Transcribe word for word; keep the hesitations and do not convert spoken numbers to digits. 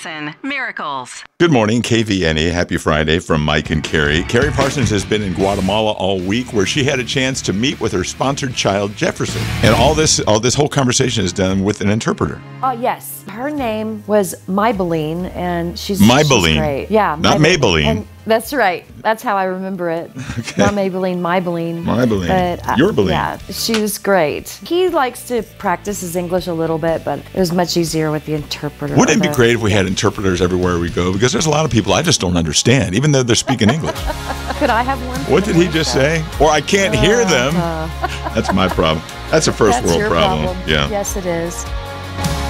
Carson, Miracles. Good morning, K V N E. Happy Friday from Mike and Carrie. Carrie Parsons has been in Guatemala all week, where she had a chance to meet with her sponsored child, Jefferson. And all this, all this whole conversation is done with an interpreter. Oh, uh, yes. Her name was Maybelline, and she's, Maybelline. she's great. Yeah. Not Maybelline. And that's right. That's how I remember it. Okay. Not Maybelline, Maybelline. Maybelline. But, uh, Your Beline. Yeah, she was great. He likes to practice his English a little bit, but it was much easier with the interpreter. Wouldn't it be the, great if we had interpreters everywhere we go? Because there's a lot of people I just don't understand, even though they're speaking English. Could I have one? What did he just say? Or I can't hear them. Uh, That's my problem. That's a first That's world your problem. problem. Yeah. Yes, it is.